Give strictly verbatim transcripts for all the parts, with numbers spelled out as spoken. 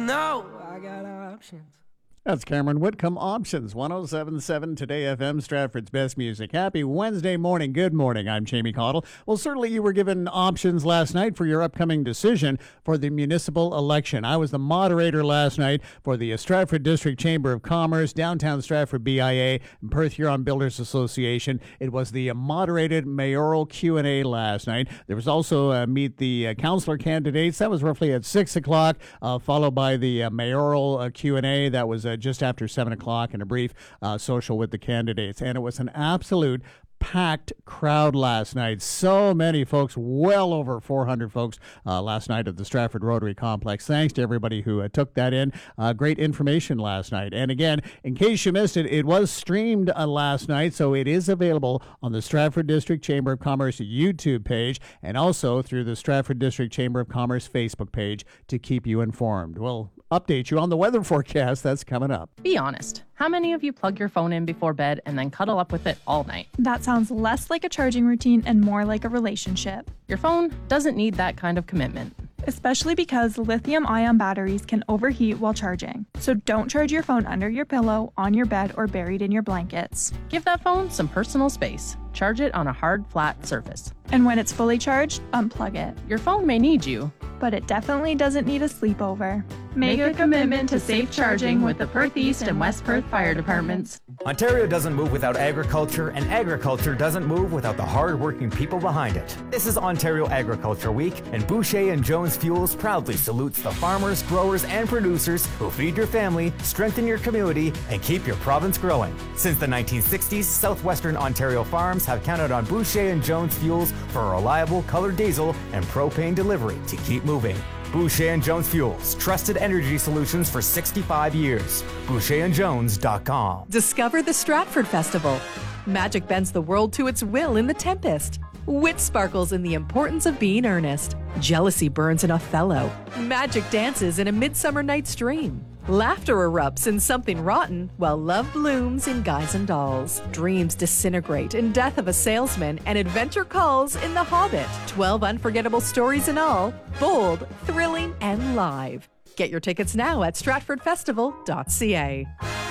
know I got options. That's Cameron Whitcomb, Options, one oh seven point seven Today F M, Stratford's best music. Happy Wednesday morning. Good morning. I'm Jamie Cottle. Well, certainly you were given options last night for your upcoming decision for the municipal election. I was the moderator last night for the Stratford District Chamber of Commerce, Downtown Stratford B I A, and Perth Huron Builders Association. It was the moderated mayoral Q and A last night. There was also uh, meet the uh, councillor candidates. That was roughly at six o'clock, uh, followed by the uh, mayoral uh, Q and A. That was uh, just after seven o'clock, and a brief uh, social with the candidates. And it was an absolute packed crowd last night. So many folks, well over four hundred folks uh, last night at the Stratford Rotary Complex. Thanks to everybody who uh, took that in. Uh, great information last night. And again, in case you missed it, it was streamed uh, last night, so it is available on the Stratford District Chamber of Commerce YouTube page and also through the Stratford District Chamber of Commerce Facebook page to keep you informed. We'll update you on the weather forecast that's coming up. Be honest. How many of you plug your phone in before bed and then cuddle up with it all night? That sounds less like a charging routine and more like a relationship. Your phone doesn't need that kind of commitment. Especially because lithium-ion batteries can overheat while charging. So don't charge your phone under your pillow, on your bed, or buried in your blankets. Give that phone some personal space. Charge it on a hard, flat surface. And when it's fully charged, unplug it. Your phone may need you, but it definitely doesn't need a sleepover. Make a commitment to safe charging with the Perth East and West Perth Fire Departments. Ontario doesn't move without agriculture, and agriculture doesn't move without the hard-working people behind it. This is Ontario Agriculture Week, and Boucher and Jones Fuels proudly salutes the farmers, growers, and producers who feed your family, strengthen your community, and keep your province growing. Since the nineteen sixties, Southwestern Ontario farms have counted on Boucher and Jones Fuels for a reliable colored diesel and propane delivery to keep moving. Boucher and Jones Fuels, trusted energy solutions for sixty-five years. Boucher and Jones dot com. Discover the Stratford Festival. Magic bends the world to its will in The Tempest. Wit sparkles in the importance of being earnest. Jealousy burns in Othello. Magic dances in A Midsummer Night's Dream. Laughter erupts in Something Rotten, while love blooms in Guys and Dolls. Dreams disintegrate in Death of a Salesman, and adventure calls in The Hobbit. Twelve unforgettable stories in all, bold, thrilling, and live. Get your tickets now at stratford festival dot c a.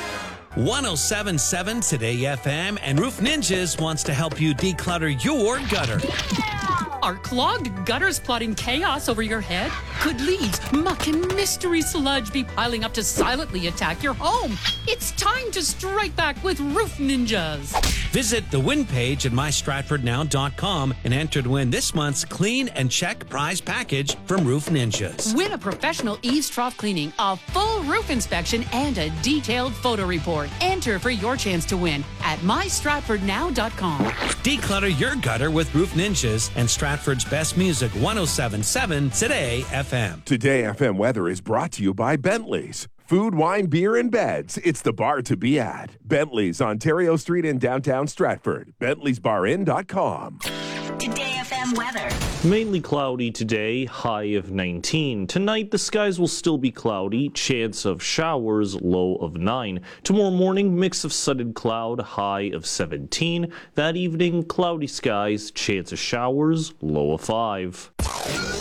one oh seven point seven Today F M, and Roof Ninjas wants to help you declutter your gutter. Are clogged gutters plotting chaos over your head? Could leaves, muck, and mystery sludge be piling up to silently attack your home? It's time to strike back with Roof Ninjas. Visit the win page at my stratford now dot com and enter to win this month's Clean and Check prize package from Roof Ninjas. Win a professional eaves trough cleaning, a full roof inspection, and a detailed photo report. Enter for your chance to win at my stratford now dot com. Declutter your gutter with Roof Ninjas and Stratford's best music, one oh seven point seven Today F M. Today F M weather is brought to you by Bentley's. Food, wine, beer, and beds. It's the bar to be at. Bentley's, Ontario Street in downtown Stratford. Bentley's Bar Inn dot com. Today F M weather. Mainly cloudy today, high of nineteen. Tonight, the skies will still be cloudy, chance of showers, low of nine. Tomorrow morning, mix of sun cloud, high of seventeen. That evening, cloudy skies, chance of showers, low of five.